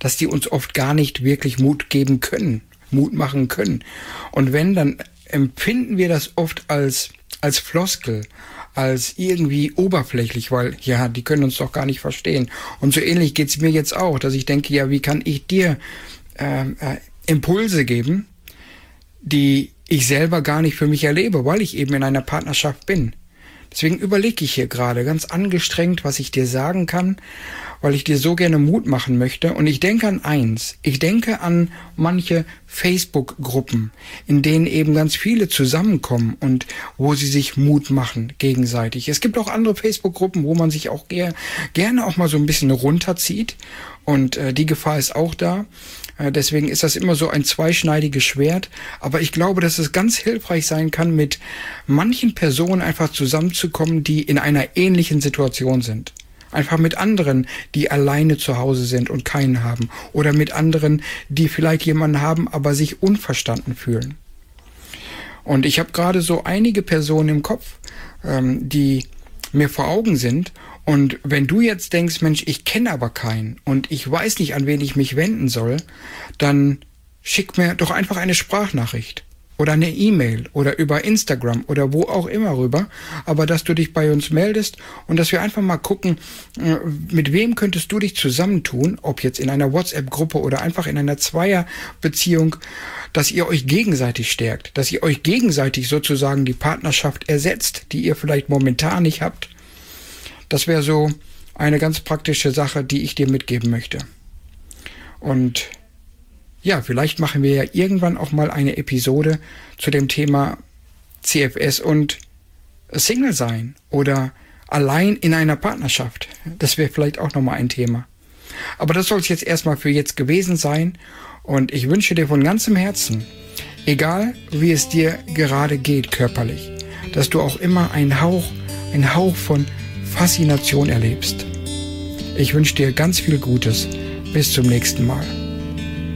dass die uns oft gar nicht wirklich Mut geben können, Mut machen können. Und wenn, dann empfinden wir das oft als Floskel, als irgendwie oberflächlich, weil, ja, die können uns doch gar nicht verstehen. Und so ähnlich geht's mir jetzt auch, dass ich denke, ja, wie kann ich dir Impulse geben, die ich selber gar nicht für mich erlebe, weil ich eben in einer Partnerschaft bin. Deswegen überlege ich hier gerade ganz angestrengt, was ich dir sagen kann, weil ich dir so gerne Mut machen möchte. Und ich denke an eins. Ich denke an manche Facebook-Gruppen, in denen eben ganz viele zusammenkommen und wo sie sich Mut machen gegenseitig. Es gibt auch andere Facebook-Gruppen, wo man sich auch gerne auch mal so ein bisschen runterzieht. Und die Gefahr ist auch da. Deswegen ist das immer so ein zweischneidiges Schwert. Aber ich glaube, dass es ganz hilfreich sein kann, mit manchen Personen einfach zusammenzukommen, die in einer ähnlichen Situation sind. Einfach mit anderen, die alleine zu Hause sind und keinen haben. Oder mit anderen, die vielleicht jemanden haben, aber sich unverstanden fühlen. Und ich habe gerade so einige Personen im Kopf, die mir vor Augen sind. Und wenn du jetzt denkst, Mensch, ich kenne aber keinen und ich weiß nicht, an wen ich mich wenden soll, dann schick mir doch einfach eine Sprachnachricht oder eine E-Mail oder über Instagram oder wo auch immer rüber, aber dass du dich bei uns meldest und dass wir einfach mal gucken, mit wem könntest du dich zusammentun, ob jetzt in einer WhatsApp-Gruppe oder einfach in einer Zweierbeziehung, dass ihr euch gegenseitig stärkt, dass ihr euch gegenseitig sozusagen die Partnerschaft ersetzt, die ihr vielleicht momentan nicht habt. Das wäre so eine ganz praktische Sache, die ich dir mitgeben möchte. Und ja, vielleicht machen wir ja irgendwann auch mal eine Episode zu dem Thema CFS und Single sein oder allein in einer Partnerschaft. Das wäre vielleicht auch nochmal ein Thema. Aber das soll es jetzt erstmal für jetzt gewesen sein. Und ich wünsche dir von ganzem Herzen, egal wie es dir gerade geht körperlich, dass du auch immer einen Hauch von Faszination erlebst. Ich wünsche dir ganz viel Gutes. Bis zum nächsten Mal.